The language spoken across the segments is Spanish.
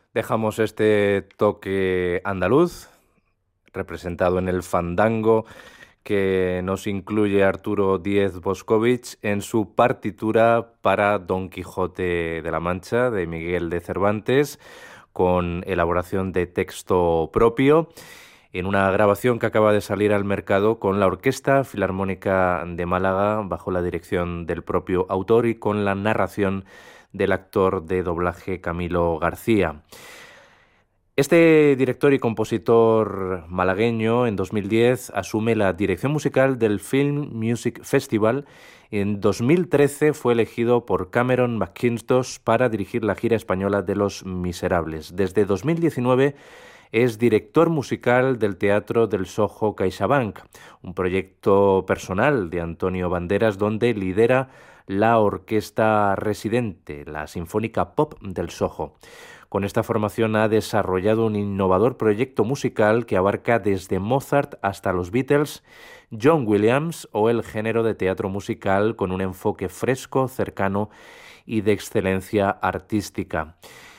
Dejamos este toque andaluz, representado en el fandango, que nos incluye Arturo Díez Boscovich en su partitura para Don Quijote de la Mancha de Miguel de Cervantes, con elaboración de texto propio, en una grabación que acaba de salir al mercado con la Orquesta Filarmónica de Málaga, bajo la dirección del propio autor y con la narración del actor de doblaje Camilo García. Este director y compositor malagueño en 2010 asume la dirección musical del Film Music Festival y en 2013 fue elegido por Cameron McIntosh para dirigir la gira española de Los Miserables. Desde 2019 es director musical del Teatro del Soho CaixaBank, un proyecto personal de Antonio Banderas donde lidera la orquesta residente, la Sinfónica Pop del Soho. Con esta formación ha desarrollado un innovador proyecto musical que abarca desde Mozart hasta los Beatles, John Williams o el género de teatro musical con un enfoque fresco, cercano y de excelencia artística.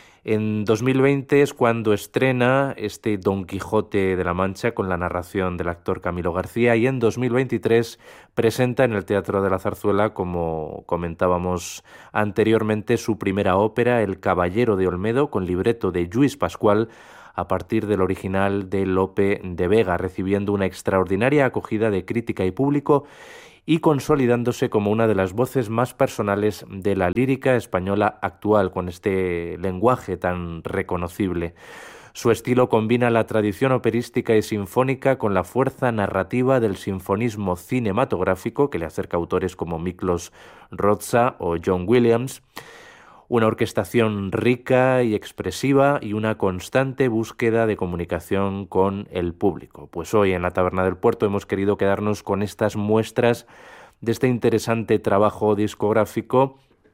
En 2020 es cuando estrena este Don Quijote de la Mancha con la narración del actor Camilo García y en 2023 presenta en el Teatro de la Zarzuela, como comentábamos anteriormente, su primera ópera, El Caballero de Olmedo, con libreto de Lluís Pascual, a partir del original de Lope de Vega, recibiendo una extraordinaria acogida de crítica y público y consolidándose como una de las voces más personales de la lírica española actual, con este lenguaje tan reconocible. Su estilo combina la tradición operística y sinfónica con la fuerza narrativa del sinfonismo cinematográfico, que le acerca a autores como Miklos Rozsa o John Williams, una orquestación rica y expresiva y una constante búsqueda de comunicación con el público. Pues hoy en la Taberna del Puerto hemos querido quedarnos con estas muestras de este interesante trabajo discográfico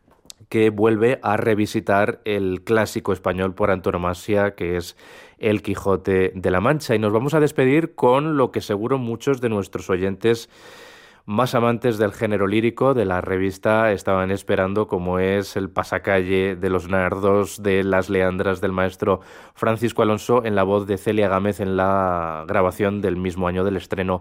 que vuelve a revisitar el clásico español por antonomasia, que es El Quijote de la Mancha. Y nos vamos a despedir con lo que seguro muchos de nuestros oyentes más amantes del género lírico de la revista estaban esperando, como es el pasacalle de los nardos de las leandras del maestro Francisco Alonso, en la voz de Celia Gámez en la grabación del mismo año del estreno,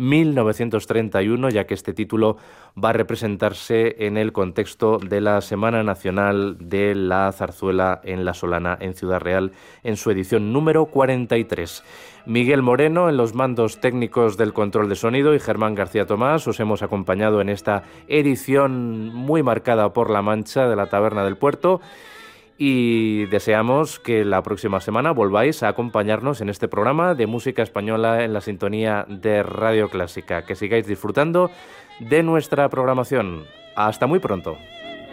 1931, ya que este título va a representarse en el contexto de la Semana Nacional de la Zarzuela en La Solana, en Ciudad Real, en su edición número 43. Miguel Moreno en los mandos técnicos del control de sonido y Germán García Tomás os hemos acompañado en esta edición muy marcada por la Mancha de la Taberna del Puerto y deseamos que la próxima semana volváis a acompañarnos en este programa de música española en la sintonía de Radio Clásica. Que sigáis disfrutando de nuestra programación. Hasta muy pronto.